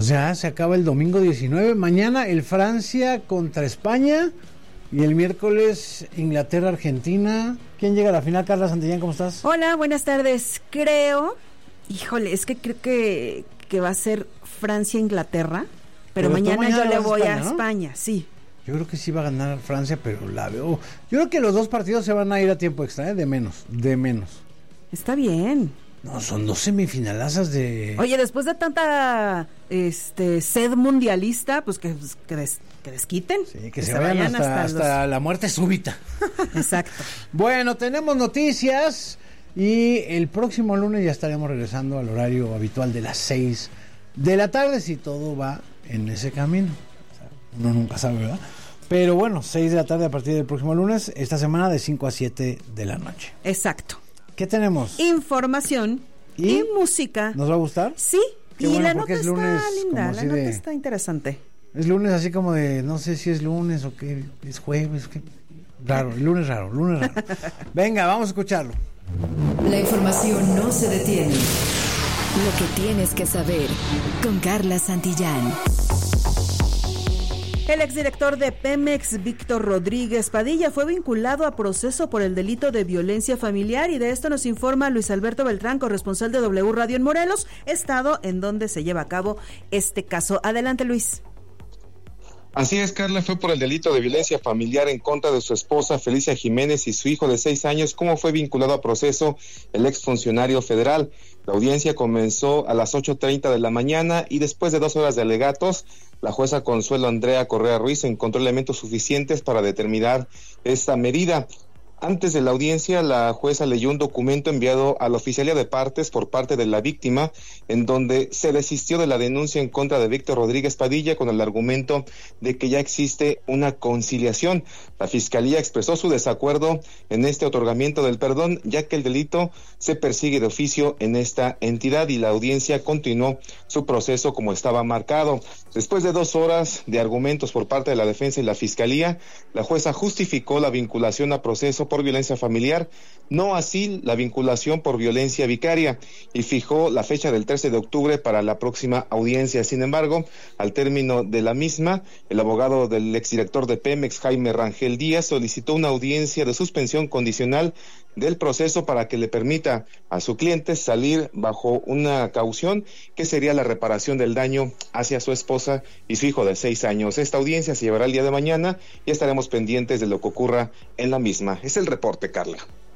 ya se acaba el domingo 19. Mañana el Francia contra España. Y el miércoles Inglaterra-Argentina. ¿Quién llega a la final? Carla Santillán, ¿cómo estás? Hola, buenas tardes. Es que creo que va a ser Francia-Inglaterra. Pero mañana yo le voy a España, sí. Yo creo que sí va a ganar Francia, pero la veo. Yo creo que los dos partidos se van a ir a tiempo extra, de menos. Está bien. No, son dos semifinalazas de... Oye, después de tanta sed mundialista, pues que desquiten. Sí, que se vayan hasta la muerte súbita. Exacto. Bueno, tenemos noticias y el próximo lunes ya estaremos regresando al horario habitual de las 6 de la tarde, si todo va en ese camino. O sea, uno nunca sabe, ¿verdad? Pero bueno, 6 de la tarde a partir del próximo lunes, esta semana de 5 a 7 de la noche. Exacto. ¿Qué tenemos? Información y música. ¿Nos va a gustar? Sí, Qué y bueno, la nota está lunes, linda, la nota está interesante. Es lunes así como de, no sé si es lunes o qué, es jueves, qué raro, lunes raro. Venga, vamos a escucharlo. La información no se detiene. Lo que tienes que saber con Carla Santillán. El exdirector de Pemex, Víctor Rodríguez Padilla, fue vinculado a proceso por el delito de violencia familiar y de esto nos informa Luis Alberto Beltrán, corresponsal de W Radio en Morelos, estado en donde se lleva a cabo este caso. Adelante, Luis. Así es, Carla, fue por el delito de violencia familiar en contra de su esposa Felicia Jiménez y su hijo de 6 años, como fue vinculado a proceso el exfuncionario federal. La audiencia comenzó a las 8:30 de la mañana y después de 2 horas de alegatos, la jueza Consuelo Andrea Correa Ruiz encontró elementos suficientes para determinar esta medida. Antes de la audiencia, la jueza leyó un documento enviado a la Oficialía de Partes por parte de la víctima, en donde se desistió de la denuncia en contra de Víctor Rodríguez Padilla con el argumento de que ya existe una conciliación. La Fiscalía expresó su desacuerdo en este otorgamiento del perdón, ya que el delito se persigue de oficio en esta entidad y la audiencia continuó su proceso como estaba marcado. Después de 2 horas de argumentos por parte de la defensa y la Fiscalía, la jueza justificó la vinculación a proceso por violencia familiar, no así la vinculación por violencia vicaria, y fijó la fecha del 13 de octubre para la próxima audiencia. Sin embargo, al término de la misma, el abogado del exdirector de Pemex, Jaime Rangel Díaz, solicitó una audiencia de suspensión condicional del proceso para que le permita a su cliente salir bajo una caución que sería la reparación del daño hacia su esposa y su hijo de 6 años. Esta audiencia se llevará el día de mañana y estaremos pendientes de lo que ocurra en la misma. Es el reporte, Carla.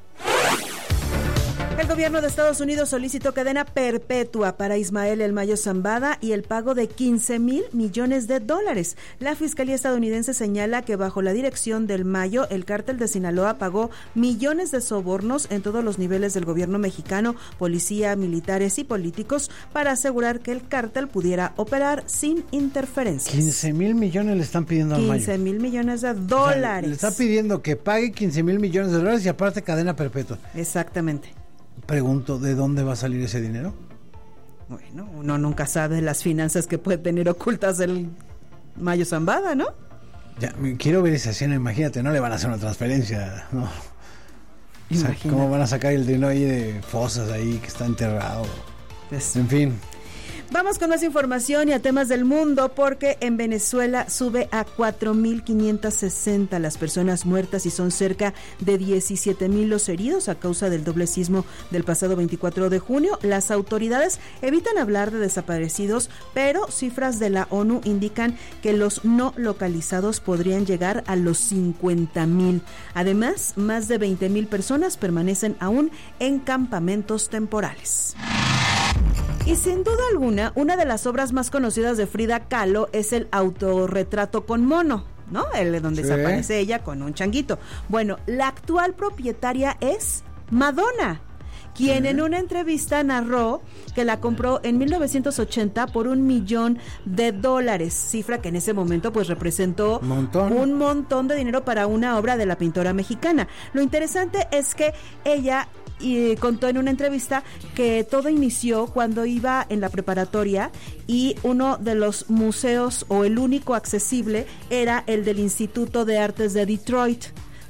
El gobierno de Estados Unidos solicitó cadena perpetua para Ismael El Mayo Zambada y el pago de $15,000 millones. La Fiscalía estadounidense señala que bajo la dirección del Mayo, el cártel de Sinaloa pagó millones de sobornos en todos los niveles del gobierno mexicano, policía, militares y políticos, para asegurar que el cártel pudiera operar sin interferencias. 15,000 millones le están pidiendo al Mayo. 15,000 millones de dólares. O sea, le está pidiendo que pague 15,000 millones de dólares y aparte cadena perpetua. Exactamente. Pregunto, ¿de dónde va a salir ese dinero? Bueno, uno nunca sabe las finanzas que puede tener ocultas el Mayo Zambada, ¿no? Ya, quiero ver esa escena, imagínate, no le van a hacer una transferencia, ¿no? O sea, ¿cómo van a sacar el dinero ahí de fosas ahí que está enterrado? Pues, en fin. Vamos con más información y a temas del mundo, porque en Venezuela sube a 4,560 las personas muertas y son cerca de 17,000 los heridos a causa del doble sismo del pasado 24 de junio. Las autoridades evitan hablar de desaparecidos, pero cifras de la ONU indican que los no localizados podrían llegar a los 50,000. Además, más de 20,000 personas permanecen aún en campamentos temporales. Y sin duda alguna, una de las obras más conocidas de Frida Kahlo es el autorretrato con mono, ¿no? El donde se aparece ella con un changuito. Bueno, la actual propietaria es Madonna, quien en una entrevista narró que la compró en 1980 por $1 millón, cifra que en ese momento pues representó un montón de dinero para una obra de la pintora mexicana. Lo interesante es que ella contó en una entrevista que todo inició cuando iba en la preparatoria y uno de los museos, o el único accesible, era el del Instituto de Artes de Detroit,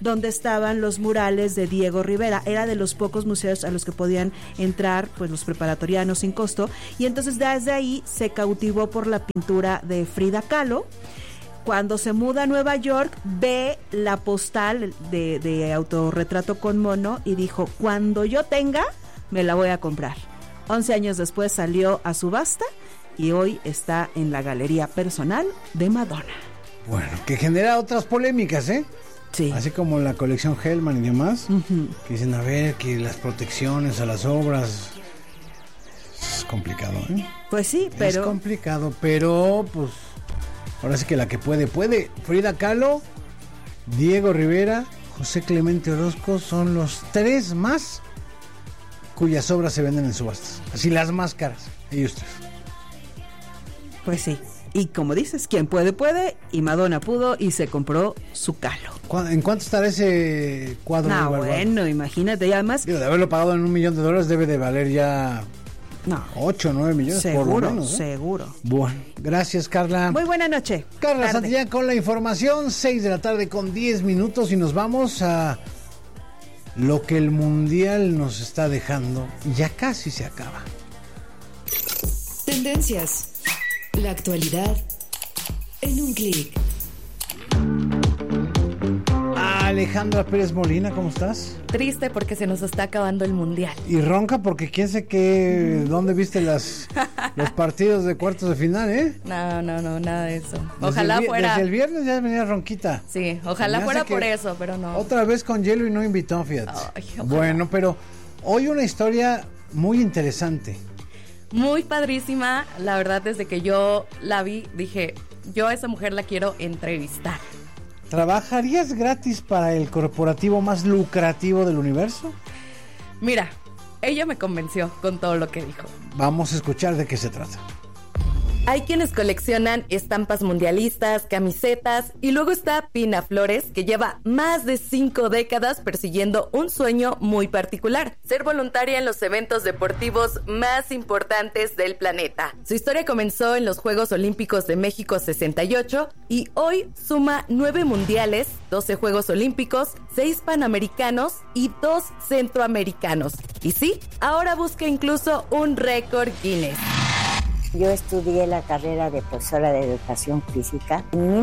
donde estaban los murales de Diego Rivera. Era de los pocos museos a los que podían entrar pues los preparatorianos sin costo, y entonces desde ahí se cautivó por la pintura de Frida Kahlo. Cuando se muda a Nueva York, ve la postal de autorretrato con mono y dijo, cuando yo tenga, me la voy a comprar. 11 años después salió a subasta y hoy está en la galería personal de Madonna. Bueno, que genera otras polémicas, ¿eh? Sí. Así como la colección Hellman y demás, que dicen, a ver, que las protecciones a las obras... Es complicado, ¿eh? Pues sí, pero... Es complicado, pero pues... Ahora sí que la que puede. Frida Kahlo, Diego Rivera, José Clemente Orozco son los 3 más cuyas obras se venden en subastas. Así las más caras, ellos 3. Pues sí. Y como dices, quien puede, y Madonna pudo y se compró su Kahlo. ¿En cuánto estará ese cuadro? No, bueno, imagínate, y además... Digo, de haberlo pagado en $1 millón, debe de valer ya... No. 8 o 9 millones seguro, por lo menos, ¿eh? Seguro. Bueno, gracias, Carla. Muy buena noche. Carla Santillán con la información, 6 de la tarde con 10 minutos y nos vamos a lo que el Mundial nos está dejando. Ya casi se acaba. Tendencias. La actualidad en un clic. Alejandra Pérez Molina, ¿cómo estás? Triste porque se nos está acabando el Mundial. Y ronca porque quién sé qué, ¿dónde viste los partidos de cuartos de final, eh? No, nada de eso. Ojalá fuera. Desde el viernes ya venía ronquita. Sí, ojalá fuera por eso, pero no. Otra vez con hielo y no invitó, fíjate. Ay, bueno, pero hoy una historia muy interesante. Muy padrísima, la verdad, desde que yo la vi, dije, yo a esa mujer la quiero entrevistar. ¿Trabajarías gratis para el corporativo más lucrativo del universo? Mira, ella me convenció con todo lo que dijo. Vamos a escuchar de qué se trata. Hay quienes coleccionan estampas mundialistas, camisetas, y luego está Pina Flores, que lleva más de 5 décadas persiguiendo un sueño muy particular: ser voluntaria en los eventos deportivos más importantes del planeta. Su historia comenzó en los Juegos Olímpicos de México 68 y hoy suma 9 mundiales, 12 Juegos Olímpicos, 6 panamericanos y 2 centroamericanos. Y sí, ahora busca incluso un récord Guinness. Yo estudié la carrera de profesora de educación física. En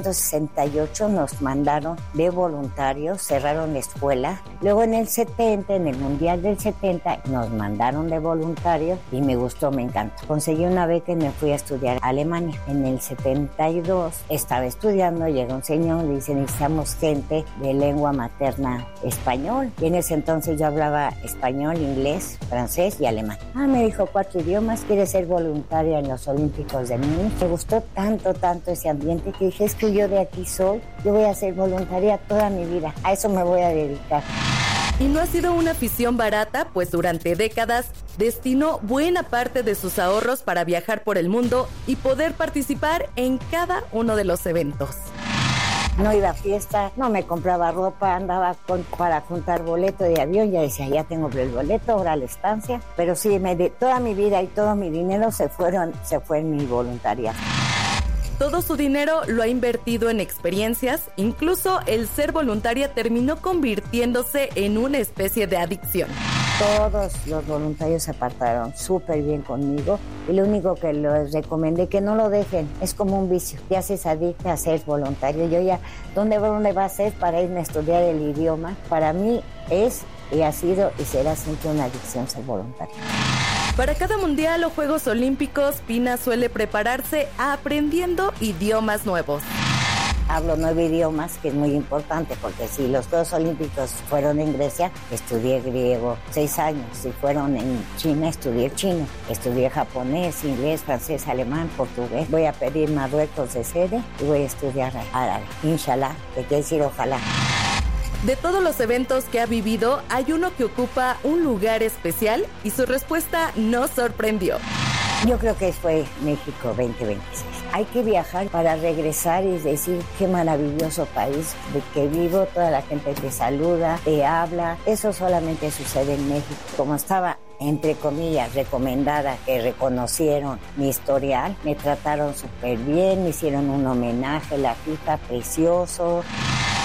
1968 nos mandaron de voluntarios, cerraron la escuela. Luego en el 70, en el Mundial del 70, nos mandaron de voluntarios y me gustó, me encantó. Conseguí una beca y me fui a estudiar a Alemania. En el 72 estaba estudiando, llegó un señor y dice, necesitamos gente de lengua materna español. Y en ese entonces yo hablaba español, inglés, francés y alemán. Me dijo 4 idiomas, ¿quieres ser voluntario en los Olímpicos de Múnich? Me gustó tanto ese ambiente que dije, es que yo de aquí soy, yo voy a ser voluntaria toda mi vida, a eso me voy a dedicar. Y no ha sido una afición barata, pues durante décadas destinó buena parte de sus ahorros para viajar por el mundo y poder participar en cada uno de los eventos. No iba a fiesta, no me compraba ropa, andaba para juntar boleto de avión, ya decía, ya tengo el boleto, ahora la estancia, pero sí, toda mi vida y todo mi dinero se fue en mi voluntariado. Todo su dinero lo ha invertido en experiencias, incluso el ser voluntaria terminó convirtiéndose en una especie de adicción. Todos los voluntarios se portaron súper bien conmigo y lo único que les recomendé que no lo dejen, es como un vicio, te haces adicta a ser voluntario. Yo ya, ¿dónde va a ser para irme a estudiar el idioma? Para mí es y ha sido y será siempre una adicción ser voluntario. Para cada mundial o Juegos Olímpicos, Pina suele prepararse aprendiendo idiomas nuevos. Hablo 9 idiomas, que es muy importante, porque si los Juegos Olímpicos fueron en Grecia, estudié griego 6 años. Si fueron en China, estudié chino. Estudié japonés, inglés, francés, alemán, portugués. Voy a pedir Marruecos de sede y voy a estudiar árabe. Inshallah, que quiere decir ojalá. De todos los eventos que ha vivido, hay uno que ocupa un lugar especial y su respuesta nos sorprendió. Yo creo que fue México 2026. Hay que viajar para regresar y decir qué maravilloso país de que vivo, toda la gente te saluda, te habla. Eso solamente sucede en México. Como estaba, entre comillas, recomendada, que reconocieron mi historial, me trataron súper bien, me hicieron un homenaje, la FIFA, precioso.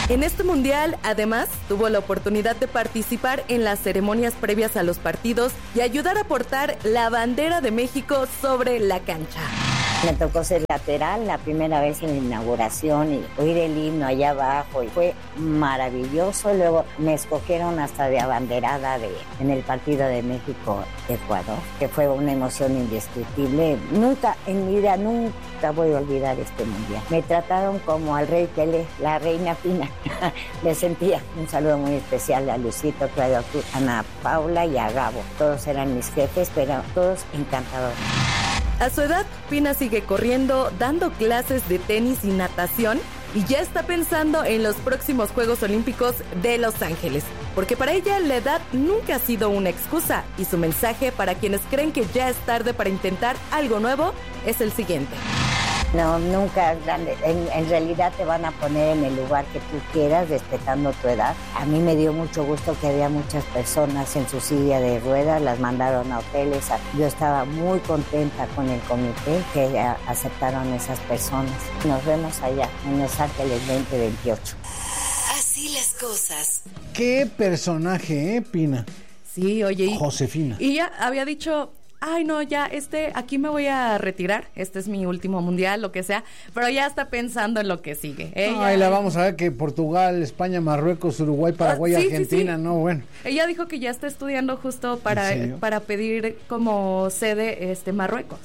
En este mundial, además, tuvo la oportunidad de participar en las ceremonias previas a los partidos y ayudar a portar la bandera de México sobre la cancha. Me tocó ser lateral la primera vez en la inauguración y oír el himno allá abajo y fue maravilloso. Luego me escogieron hasta de abanderada en el partido de México-Ecuador, que fue una emoción indescriptible. Nunca en mi vida, nunca voy a olvidar este mundial. Me trataron como al rey Pelé, la reina fina. Me sentía. Un saludo muy especial a Lucito, Claudio, Ana Paula y a Gabo. Todos eran mis jefes, pero todos encantadores. A su edad, Pina sigue corriendo, dando clases de tenis y natación y ya está pensando en los próximos Juegos Olímpicos de Los Ángeles, porque para ella la edad nunca ha sido una excusa y su mensaje para quienes creen que ya es tarde para intentar algo nuevo es el siguiente. No, nunca es grande. En realidad te van a poner en el lugar que tú quieras, respetando tu edad. A mí me dio mucho gusto que había muchas personas en su silla de ruedas, las mandaron a hoteles. Yo estaba muy contenta con el comité que aceptaron esas personas. Nos vemos allá en Los Ángeles 2028. Así las cosas. Qué personaje, Pina. Sí, oye. Josefina. Y ya había dicho... Ay, no, ya, aquí me voy a retirar, este es mi último mundial, lo que sea, pero ya está pensando en lo que sigue. Ay, la vamos a ver que Portugal, España, Marruecos, Uruguay, Paraguay, sí, Argentina, sí. No, bueno. Ella dijo que ya está estudiando justo para pedir como sede Marruecos.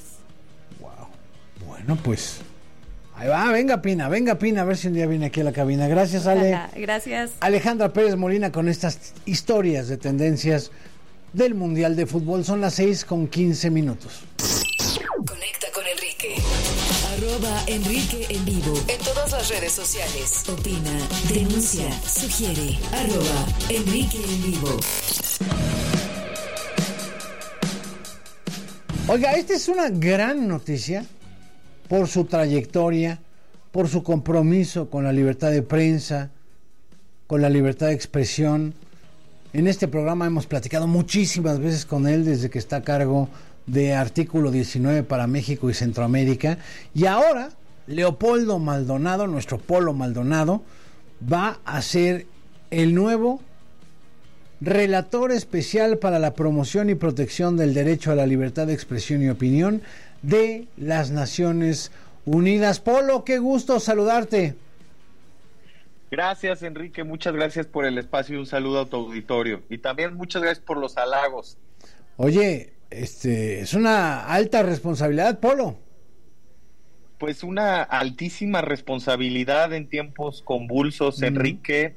Wow. Bueno, pues, ahí va, venga Pina, a ver si un día viene aquí a la cabina. Gracias, Ale. Ajá, gracias. Alejandra Pérez Molina con estas historias de tendencias del Mundial de Fútbol. Son las 6:15. Conecta con Enrique. @Enrique en vivo. En todas las redes sociales. Opina, denuncia, sugiere. @Enrique en vivo. Oiga, esta es una gran noticia por su trayectoria, por su compromiso con la libertad de prensa, con la libertad de expresión. En este programa hemos platicado muchísimas veces con él desde que está a cargo de Artículo 19 para México y Centroamérica. Y ahora Leopoldo Maldonado, nuestro Polo Maldonado, va a ser el nuevo relator especial para la promoción y protección del derecho a la libertad de expresión y opinión de las Naciones Unidas. Polo, qué gusto saludarte. Gracias, Enrique, muchas gracias por el espacio y un saludo a tu auditorio. Y también muchas gracias por los halagos. Oye, es una alta responsabilidad, Polo. Pues una altísima responsabilidad en tiempos convulsos, Enrique.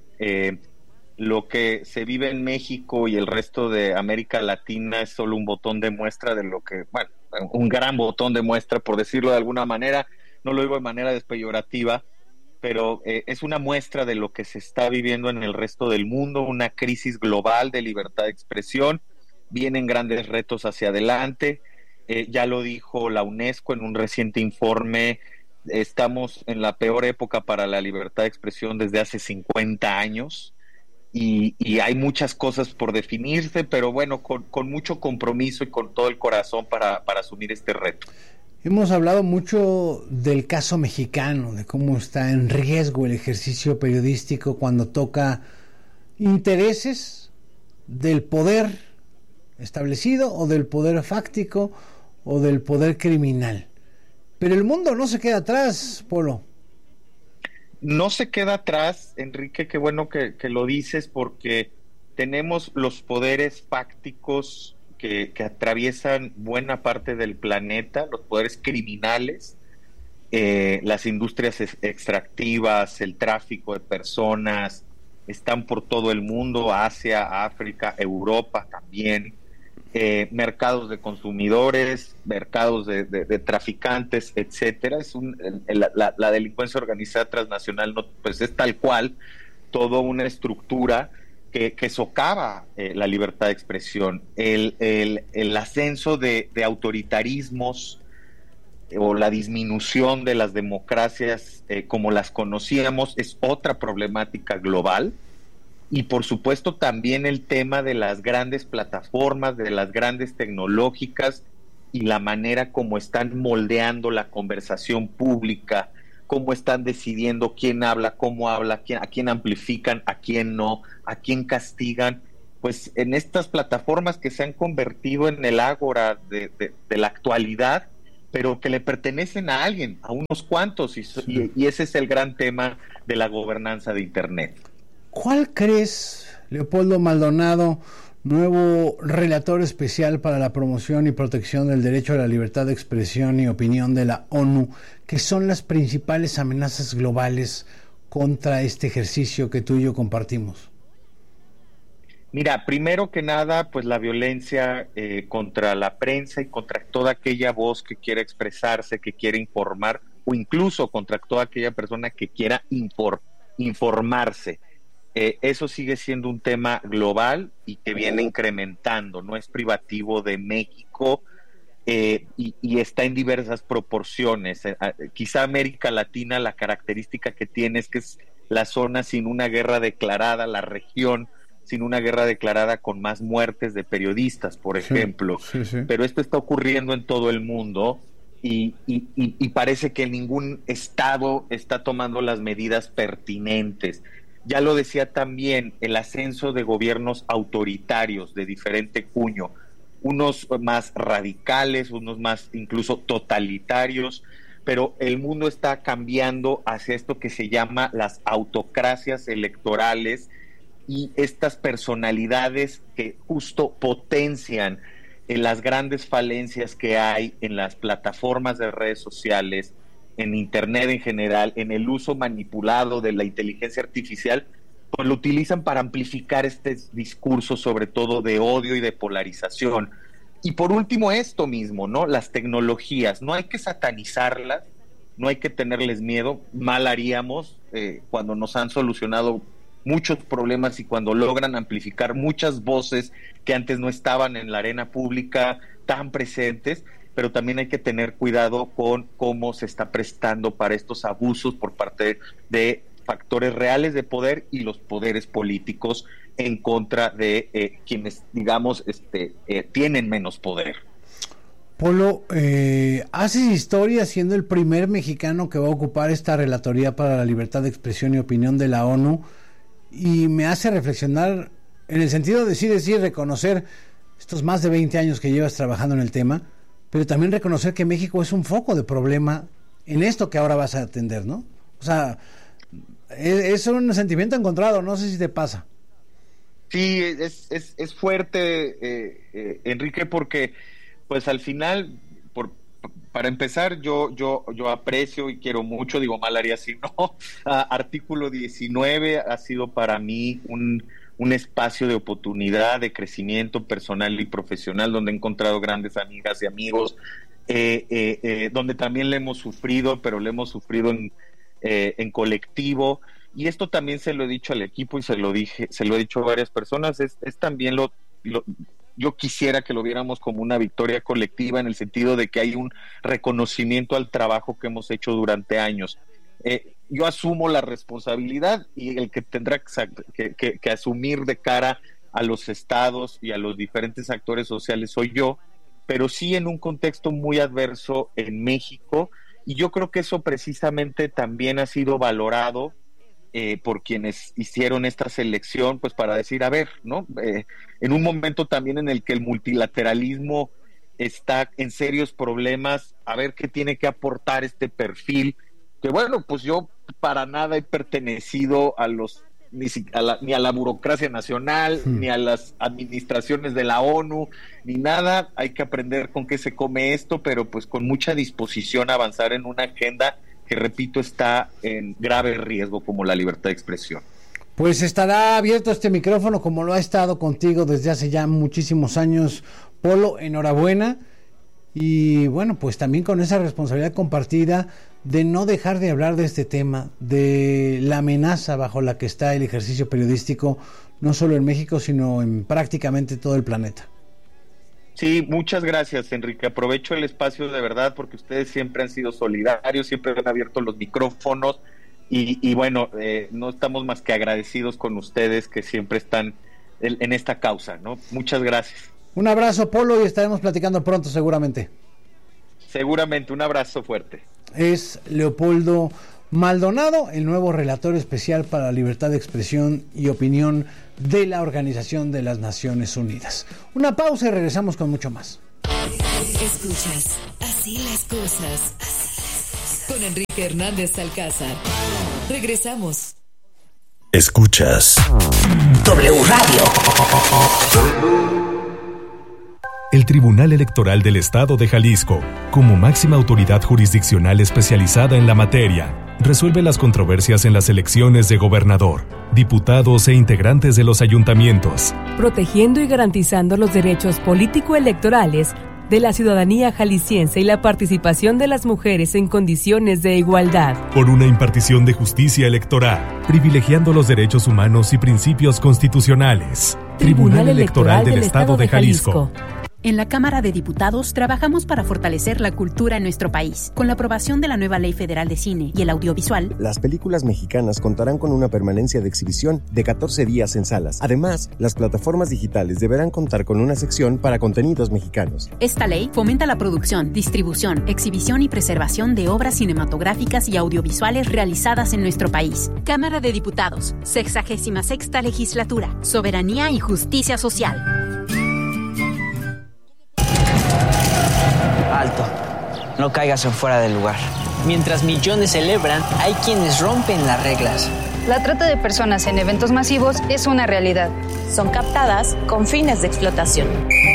Lo que se vive en México y el resto de América Latina es solo un botón de muestra de lo que, bueno, un gran botón de muestra, por decirlo de alguna manera. No lo digo de manera despeyorativa, pero es una muestra de lo que se está viviendo en el resto del mundo, una crisis global de libertad de expresión. Vienen grandes retos hacia adelante, ya lo dijo la UNESCO en un reciente informe, estamos en la peor época para la libertad de expresión desde hace 50 años y hay muchas cosas por definirse, pero bueno, con mucho compromiso y con todo el corazón para asumir este reto. Hemos hablado mucho del caso mexicano, de cómo está en riesgo el ejercicio periodístico cuando toca intereses del poder establecido o del poder fáctico o del poder criminal. Pero el mundo no se queda atrás, Polo. No se queda atrás, Enrique, qué bueno que lo dices, porque tenemos los poderes fácticos que atraviesan buena parte del planeta, los poderes criminales, las industrias extractivas, el tráfico de personas, están por todo el mundo, Asia, África, Europa también, mercados de consumidores, mercados de traficantes, etcétera. La delincuencia organizada transnacional pues es tal cual, toda una estructura que socava la libertad de expresión. El ascenso de autoritarismos o la disminución de las democracias como las conocíamos es otra problemática global. Y por supuesto también el tema de las grandes plataformas, de las grandes tecnológicas y la manera como están moldeando la conversación pública, cómo están decidiendo quién habla, cómo habla, a quién amplifican, a quién no, a quién castigan, pues en estas plataformas que se han convertido en el ágora de la actualidad, pero que le pertenecen a alguien, a unos cuantos, y ese es el gran tema de la gobernanza de Internet. ¿Cuál crees, Leopoldo Maldonado, nuevo relator especial para la promoción y protección del derecho a la libertad de expresión y opinión de la ONU, que son las principales amenazas globales contra este ejercicio que tú y yo compartimos? Mira, primero que nada, pues la violencia contra la prensa y contra toda aquella voz que quiera expresarse, que quiera informar, o incluso contra toda aquella persona que quiera informarse. Eso sigue siendo un tema global y que viene incrementando, no es privativo de México, y está en diversas proporciones. Quizá América Latina, la característica que tiene es que es la zona sin una guerra declarada, la región sin una guerra declarada con más muertes de periodistas, por ejemplo. Sí. Pero esto está ocurriendo en todo el mundo y parece que ningún estado está tomando las medidas pertinentes. Ya lo decía también, el ascenso de gobiernos autoritarios de diferente cuño, unos más radicales, unos más incluso totalitarios, pero el mundo está cambiando hacia esto que se llama las autocracias electorales, y estas personalidades que justo potencian las grandes falencias que hay en las plataformas de redes sociales, en Internet en general, en el uso manipulado de la inteligencia artificial, pues lo utilizan para amplificar este discurso, sobre todo de odio y de polarización. Y por último, esto mismo, ¿no? Las tecnologías, no hay que satanizarlas, no hay que tenerles miedo, mal haríamos cuando nos han solucionado muchos problemas y cuando logran amplificar muchas voces que antes no estaban en la arena pública tan presentes, pero también hay que tener cuidado con cómo se está prestando para estos abusos por parte de factores reales de poder y los poderes políticos en contra de quienes, digamos, tienen menos poder. Polo, haces historia siendo el primer mexicano que va a ocupar esta relatoría para la libertad de expresión y opinión de la ONU, y me hace reflexionar en el sentido de sí reconocer estos más de 20 años que llevas trabajando en el tema, pero también reconocer que México es un foco de problema en esto que ahora vas a atender, ¿no? O sea, es un sentimiento encontrado, no sé si te pasa. Sí, es fuerte, Enrique, porque pues al final, para empezar, yo aprecio y quiero mucho, digo, mal haría si no, Artículo 19 ha sido para mí un espacio de oportunidad, de crecimiento personal y profesional, donde he encontrado grandes amigas y amigos, donde también le hemos sufrido, pero le hemos sufrido en colectivo, y esto también se lo he dicho al equipo y se lo he dicho a varias personas, es también yo quisiera que lo viéramos como una victoria colectiva, en el sentido de que hay un reconocimiento al trabajo que hemos hecho durante años. Yo asumo la responsabilidad, y el que tendrá que asumir de cara a los estados y a los diferentes actores sociales soy yo, pero sí en un contexto muy adverso en México, y yo creo que eso precisamente también ha sido valorado por quienes hicieron esta selección, pues para decir, a ver, ¿no? En un momento también en el que el multilateralismo está en serios problemas, a ver qué tiene que aportar este perfil, que bueno, pues yo para nada he pertenecido ni a la burocracia nacional, ni a las administraciones de la ONU, ni nada. Hay que aprender con qué se come esto, pero pues con mucha disposición a avanzar en una agenda que, repito, está en grave riesgo, como la libertad de expresión. Pues estará abierto este micrófono como lo ha estado contigo desde hace ya muchísimos años, Polo, enhorabuena. Y bueno, pues también con esa responsabilidad compartida de no dejar de hablar de este tema, de la amenaza bajo la que está el ejercicio periodístico, no solo en México, sino en prácticamente todo el planeta. Sí, muchas gracias, Enrique. Aprovecho el espacio de verdad porque ustedes siempre han sido solidarios, siempre han abierto los micrófonos y bueno, no estamos más que agradecidos con ustedes que siempre están en esta causa, ¿no? Muchas gracias. Un abrazo, Polo, y estaremos platicando pronto seguramente. Seguramente, un abrazo fuerte. Es Leopoldo Maldonado, el nuevo relator especial para la libertad de expresión y opinión de la Organización de las Naciones Unidas. Una pausa y regresamos con mucho más. Escuchas Así las cosas. Con Enrique Hernández Alcázar. Regresamos. Escuchas W Radio. El Tribunal Electoral del Estado de Jalisco, como máxima autoridad jurisdiccional especializada en la materia, resuelve las controversias en las elecciones de gobernador, diputados e integrantes de los ayuntamientos, protegiendo y garantizando los derechos político-electorales de la ciudadanía jalisciense y la participación de las mujeres en condiciones de igualdad. Por una impartición de justicia electoral, privilegiando los derechos humanos y principios constitucionales. Tribunal Electoral del Estado de Jalisco. En la Cámara de Diputados trabajamos para fortalecer la cultura en nuestro país. Con la aprobación de la nueva Ley Federal de Cine y el Audiovisual, las películas mexicanas contarán con una permanencia de exhibición de 14 días en salas. Además, las plataformas digitales deberán contar con una sección para contenidos mexicanos. Esta ley fomenta la producción, distribución, exhibición y preservación de obras cinematográficas y audiovisuales realizadas en nuestro país. Cámara de Diputados, 66ª Legislatura, Soberanía y Justicia Social. Alto, no caigas en fuera del lugar. Mientras millones celebran, hay quienes rompen las reglas. La trata de personas en eventos masivos es una realidad. Son captadas con fines de explotación.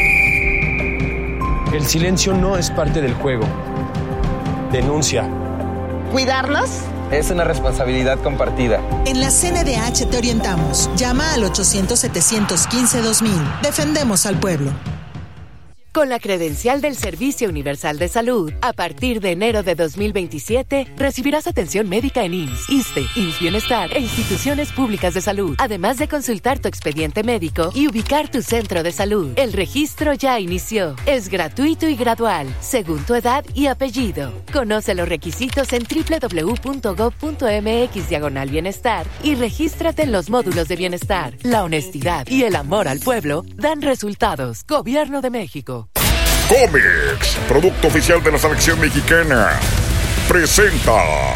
El silencio no es parte del juego. Denuncia. ¿Cuidarnos? Es una responsabilidad compartida. En la CNDH te orientamos. Llama al 800-715-2000. Defendemos al pueblo. Con la credencial del Servicio Universal de Salud, a partir de enero de 2027, recibirás atención médica en IMSS, ISSSTE, IMSS Bienestar e instituciones públicas de salud, además de consultar tu expediente médico y ubicar tu centro de salud. El registro ya inició. Es gratuito y gradual, según tu edad y apellido. Conoce los requisitos en www.gov.mx/bienestar y regístrate en los módulos de bienestar. La honestidad y el amor al pueblo dan resultados. Gobierno de México. Comex, producto oficial de la selección mexicana, presenta.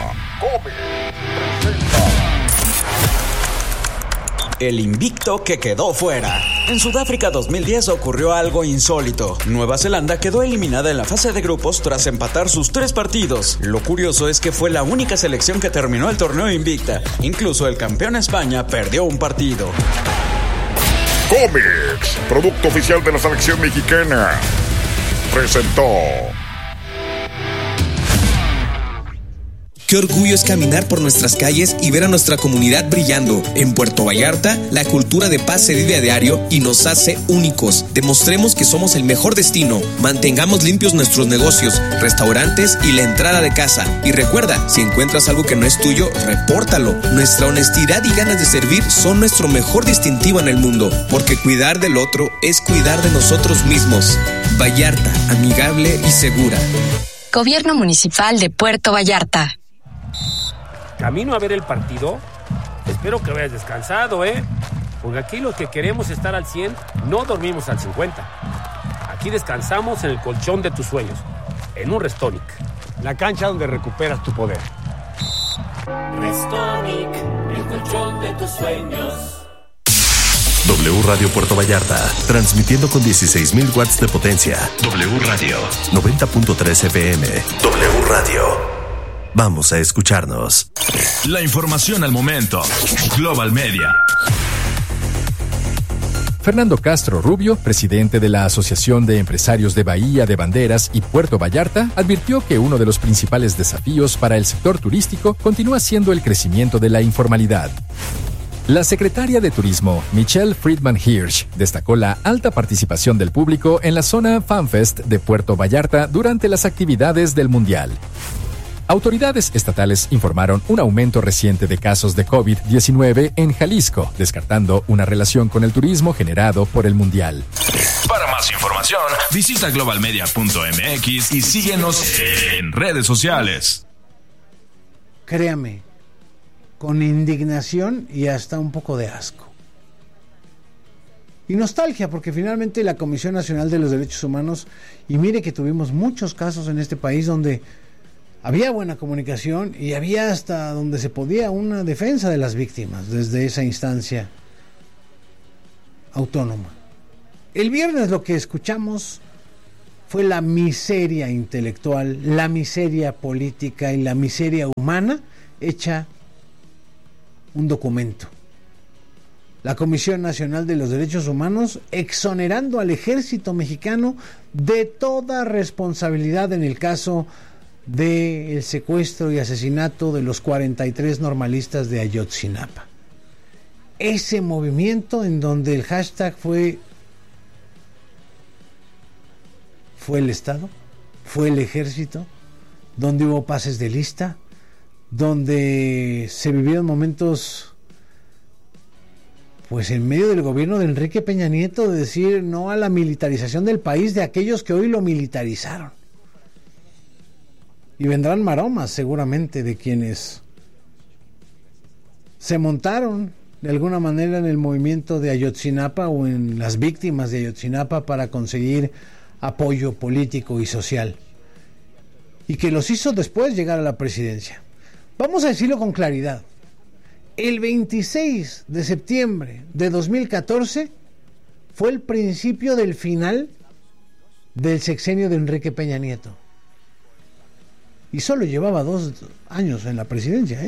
El invicto que quedó fuera. En Sudáfrica 2010 ocurrió algo insólito. Nueva Zelanda quedó eliminada en la fase de grupos tras empatar sus 3 partidos. Lo curioso es que fue la única selección que terminó el torneo invicta. Incluso el campeón España perdió un partido. Comex, producto oficial de la selección mexicana, presentó. Qué orgullo es caminar por nuestras calles y ver a nuestra comunidad brillando. En Puerto Vallarta, la cultura de paz se vive a diario y nos hace únicos. Demostremos que somos el mejor destino. Mantengamos limpios nuestros negocios, restaurantes y la entrada de casa. Y recuerda, si encuentras algo que no es tuyo, repórtalo. Nuestra honestidad y ganas de servir son nuestro mejor distintivo en el mundo, porque cuidar del otro es cuidar de nosotros mismos. Vallarta, amigable y segura. Gobierno Municipal de Puerto Vallarta. Camino a ver el partido. Espero que vayas descansado, porque aquí los que queremos estar al 100 no dormimos al 50. Aquí descansamos en el colchón de tus sueños, en un Restonic, la cancha donde recuperas tu poder. Restonic, el colchón de tus sueños. W Radio Puerto Vallarta, transmitiendo con 16,000 watts de potencia. W Radio, 90.3 FM. W Radio. Vamos a escucharnos. La información al momento. Global Media. Fernando Castro Rubio, presidente de la Asociación de Empresarios de Bahía de Banderas y Puerto Vallarta, advirtió que uno de los principales desafíos para el sector turístico continúa siendo el crecimiento de la informalidad. La secretaria de Turismo, Michelle Friedman Hirsch, destacó la alta participación del público en la zona FanFest de Puerto Vallarta durante las actividades del Mundial. Autoridades estatales informaron un aumento reciente de casos de COVID-19 en Jalisco, descartando una relación con el turismo generado por el Mundial. Para más información, visita globalmedia.mx y síguenos en redes sociales. Créame, con indignación y hasta un poco de asco. Y nostalgia, porque finalmente la Comisión Nacional de los Derechos Humanos, y mire que tuvimos muchos casos en este país donde había buena comunicación y había hasta donde se podía una defensa de las víctimas desde esa instancia autónoma. El viernes lo que escuchamos fue la miseria intelectual, la miseria política y la miseria humana hecha un documento. La Comisión Nacional de los Derechos Humanos exonerando al ejército mexicano de toda responsabilidad en el caso del secuestro y asesinato de los 43 normalistas de Ayotzinapa. Ese movimiento en donde el hashtag fue el Estado, fue el ejército, donde hubo pases de lista, donde se vivieron momentos, pues en medio del gobierno de Enrique Peña Nieto, de decir no a la militarización del país de aquellos que hoy lo militarizaron. Y vendrán maromas seguramente de quienes se montaron de alguna manera en el movimiento de Ayotzinapa o en las víctimas de Ayotzinapa para conseguir apoyo político y social, y que los hizo después llegar a la presidencia. Vamos a decirlo con claridad: el 26 de septiembre de 2014 fue el principio del final del sexenio de Enrique Peña Nieto, y solo llevaba 2 años en la presidencia,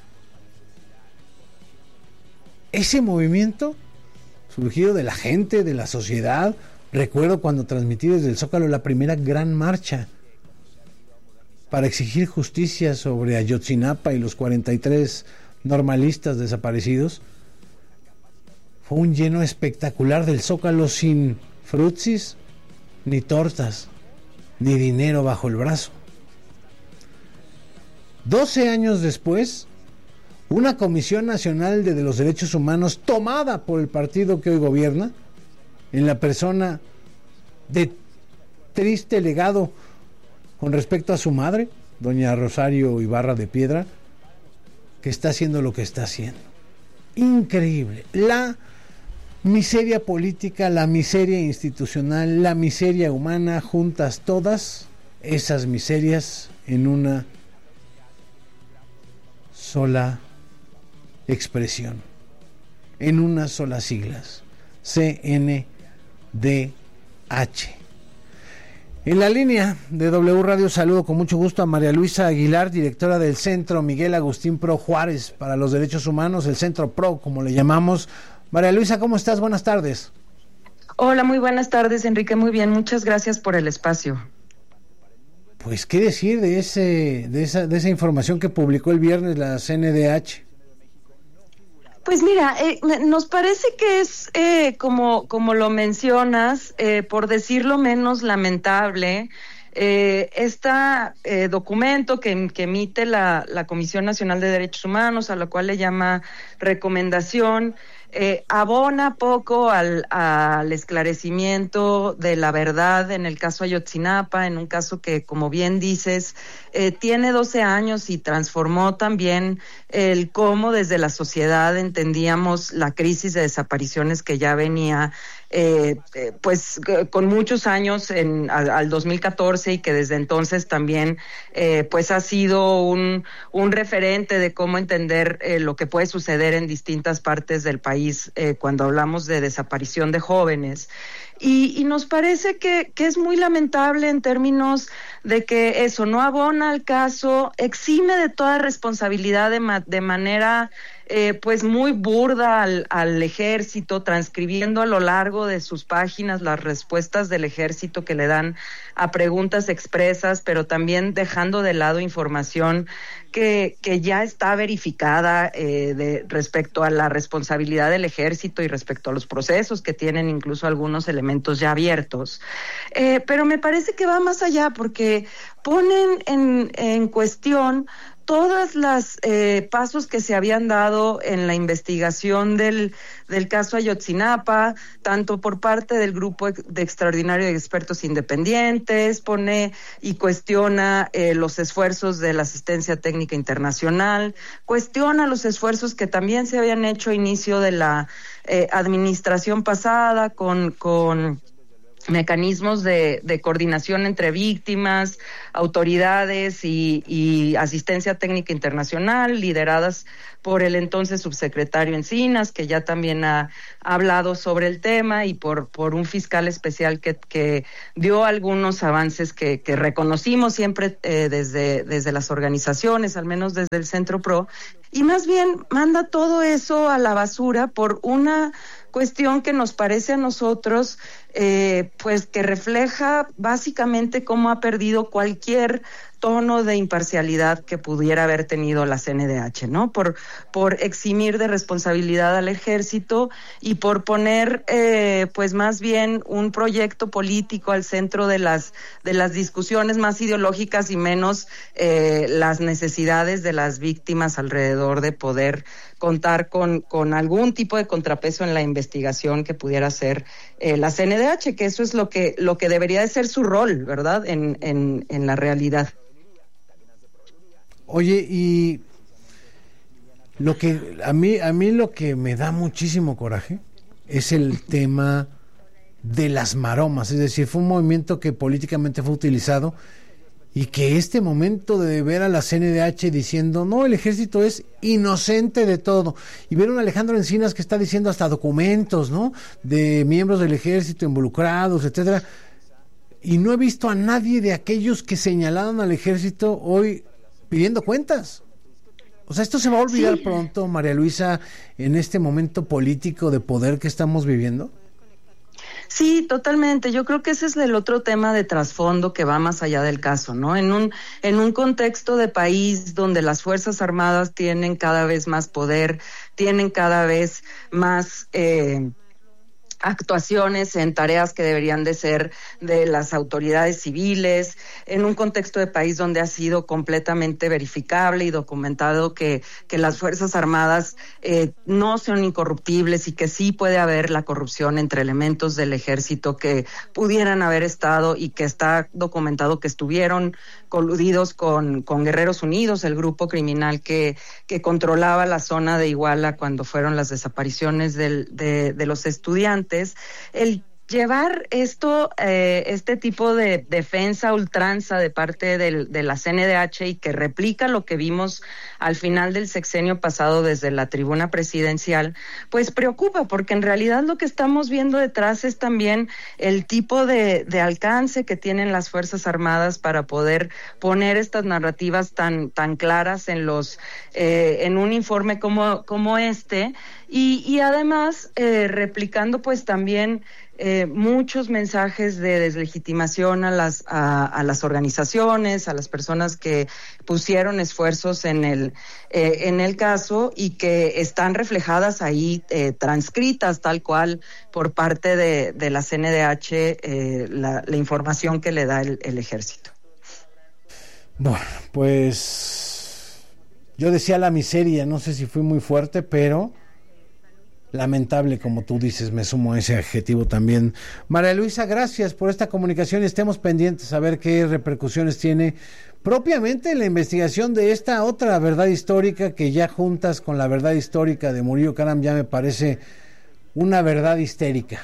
Ese movimiento surgido de la gente, de la sociedad. Recuerdo cuando transmití desde el Zócalo la primera gran marcha para exigir justicia sobre Ayotzinapa y los 43 normalistas desaparecidos. Fue un lleno espectacular del Zócalo, sin frutsis, ni tortas, ni dinero bajo el brazo. 12 años después, una Comisión Nacional de los Derechos Humanos tomada por el partido que hoy gobierna, en la persona de triste legado con respecto a su madre, doña Rosario Ibarra de Piedra, que está haciendo lo que está haciendo. Increíble. La miseria política, la miseria institucional, la miseria humana, juntas todas esas miserias en una sola expresión, en una sola siglas: CNDH. En la línea de W Radio saludo con mucho gusto a María Luisa Aguilar, directora del Centro Miguel Agustín Pro Juárez para los Derechos Humanos, el Centro Pro como le llamamos. María Luisa, ¿cómo estás? Buenas tardes. Hola, muy buenas tardes, Enrique, muy bien, muchas gracias por el espacio. Pues, ¿qué decir de esa información que publicó el viernes la CNDH? Pues mira, nos parece que es, como lo mencionas, por decirlo menos lamentable, este documento que emite la Comisión Nacional de Derechos Humanos, a la cual le llama recomendación, abona poco al esclarecimiento de la verdad en el caso Ayotzinapa, en un caso que, como bien dices, tiene 12 años y transformó también el cómo desde la sociedad entendíamos la crisis de desapariciones que ya venía pues con muchos años al 2014, y que desde entonces también pues ha sido un referente de cómo entender lo que puede suceder en distintas partes del país cuando hablamos de desaparición de jóvenes. Y nos parece que es muy lamentable en términos de que eso no abona al caso, exime de toda responsabilidad de manera pues muy burda al ejército, transcribiendo a lo largo de sus páginas las respuestas del ejército que le dan a preguntas expresas, pero también dejando de lado información que ya está verificada respecto a la responsabilidad del ejército y respecto a los procesos que tienen incluso algunos elementos ya abiertos. Pero me parece que va más allá, porque ponen en cuestión todas las pasos que se habían dado en la investigación del caso Ayotzinapa, tanto por parte del Grupo de Extraordinario de Expertos Independientes, pone y cuestiona los esfuerzos de la asistencia técnica internacional, cuestiona los esfuerzos que también se habían hecho a inicio de la administración pasada con mecanismos de coordinación entre víctimas, autoridades y asistencia técnica internacional, lideradas por el entonces subsecretario Encinas, que ya también ha hablado sobre el tema, y por un fiscal especial que dio algunos avances que reconocimos siempre desde las organizaciones, al menos desde el Centro PRO, y más bien manda todo eso a la basura por una cuestión que nos parece a nosotros pues que refleja básicamente cómo ha perdido cualquier tono de imparcialidad que pudiera haber tenido la CNDH, ¿no? Por eximir de responsabilidad al ejército y por poner pues más bien un proyecto político al centro de las discusiones más ideológicas y menos las necesidades de las víctimas alrededor de poder contar con algún tipo de contrapeso en la investigación que pudiera hacer la CNDH, que eso es lo que debería de ser su rol, ¿verdad? En la realidad. Oye, y lo que a mí lo que me da muchísimo coraje es el tema de las maromas, es decir, fue un movimiento que políticamente fue utilizado, y que este momento de ver a la CNDH diciendo, no, el ejército es inocente de todo, y ver a un Alejandro Encinas que está diciendo hasta documentos, ¿no?, de miembros del ejército involucrados, etcétera, y no he visto a nadie de aquellos que señalaron al ejército hoy pidiendo cuentas. O sea, ¿esto se va a olvidar pronto, María Luisa, en este momento político de poder que estamos viviendo? Sí, totalmente. Yo creo que ese es el otro tema de trasfondo que va más allá del caso, ¿no? En un contexto de país donde las Fuerzas Armadas tienen cada vez más poder, tienen cada vez más actuaciones en tareas que deberían de ser de las autoridades civiles, en un contexto de país donde ha sido completamente verificable y documentado que las Fuerzas Armadas no son incorruptibles y que sí puede haber la corrupción entre elementos del ejército que pudieran haber estado, y que está documentado que estuvieron coludidos con Guerreros Unidos, el grupo criminal que controlaba la zona de Iguala cuando fueron las desapariciones de los estudiantes. El llevar este tipo de defensa ultranza de parte de la CNDH, y que replica lo que vimos al final del sexenio pasado desde la tribuna presidencial, pues preocupa, porque en realidad lo que estamos viendo detrás es también el tipo de alcance que tienen las Fuerzas Armadas para poder poner estas narrativas tan claras en un informe como este, y además replicando pues también muchos mensajes de deslegitimación a las organizaciones, a las personas que pusieron esfuerzos en el caso, y que están reflejadas ahí, transcritas tal cual por parte de la CNDH, la información que le da el ejército. Bueno, pues yo decía la miseria, no sé si fui muy fuerte, pero lamentable, como tú dices, me sumo a ese adjetivo también. María Luisa, gracias por esta comunicación, y estemos pendientes a ver qué repercusiones tiene propiamente la investigación de esta otra verdad histórica, que ya juntas con la verdad histórica de Murillo Karam ya me parece una verdad histérica.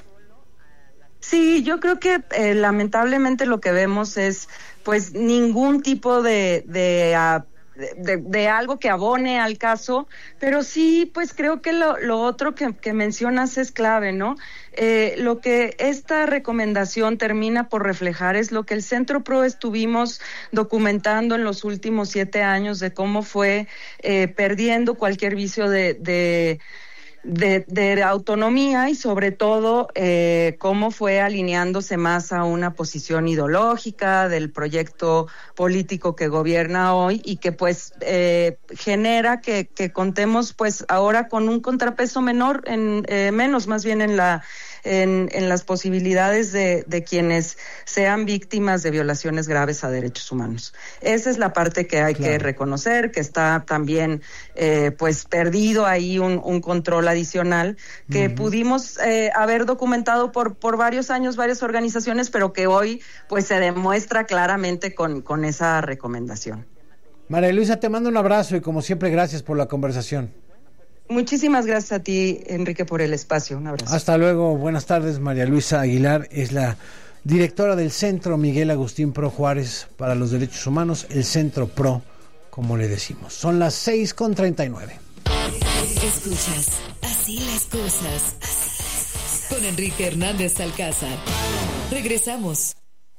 Sí, yo creo que lamentablemente lo que vemos es pues ningún tipo de algo que abone al caso, pero sí, pues creo que lo otro que mencionas es clave, ¿no? Lo que esta recomendación termina por reflejar es lo que el Centro PRO estuvimos documentando en los últimos 7 años, de cómo fue perdiendo cualquier vicio de autonomía, y sobre todo cómo fue alineándose más a una posición ideológica del proyecto político que gobierna hoy, y que pues genera que contemos pues ahora con un contrapeso menos más bien en las posibilidades de quienes sean víctimas de violaciones graves a derechos humanos. Esa es la parte que hay que reconocer, que está también pues perdido ahí un control adicional que pudimos haber documentado por varios años, varias organizaciones, pero que hoy pues se demuestra claramente con esa recomendación. María Luisa, te mando un abrazo, y como siempre, gracias por la conversación. Muchísimas gracias a ti, Enrique, por el espacio. Un abrazo. Hasta luego. Buenas tardes. María Luisa Aguilar es la directora del Centro Miguel Agustín Pro Juárez para los Derechos Humanos, el Centro Pro, como le decimos. Son las 6:39. Escuchas Así las cosas con Enrique Hernández Alcázar. Regresamos.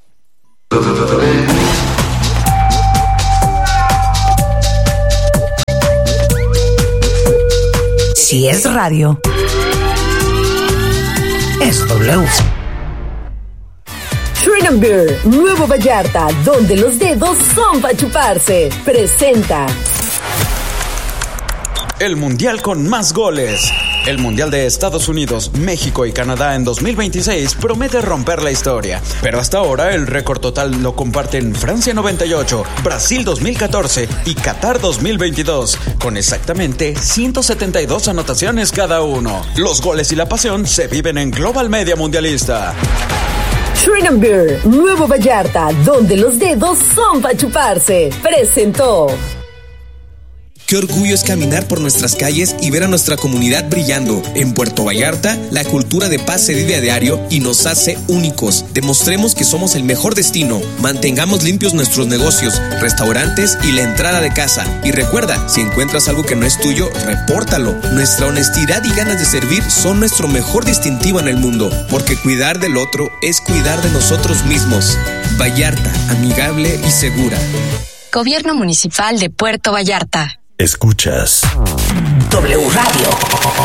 Si es radio, es W. Shrine Beer, Nuevo Vallarta, donde los dedos son para chuparse. Presenta el mundial con más goles. El Mundial de Estados Unidos, México y Canadá en 2026 promete romper la historia. Pero hasta ahora el récord total lo comparten Francia 98, Brasil 2014 y Qatar 2022, con exactamente 172 anotaciones cada uno. Los goles y la pasión se viven en Global Media Mundialista. Shrine Beer, Nuevo Vallarta, donde los dedos son para chuparse. Presentó. Qué orgullo es caminar por nuestras calles y ver a nuestra comunidad brillando. En Puerto Vallarta, la cultura de paz se vive a diario y nos hace únicos. Demostremos que somos el mejor destino. Mantengamos limpios nuestros negocios, restaurantes y la entrada de casa. Y recuerda, si encuentras algo que no es tuyo, repórtalo. Nuestra honestidad y ganas de servir son nuestro mejor distintivo en el mundo, porque cuidar del otro es cuidar de nosotros mismos. Vallarta, amigable y segura. Gobierno Municipal de Puerto Vallarta. Escuchas W Radio.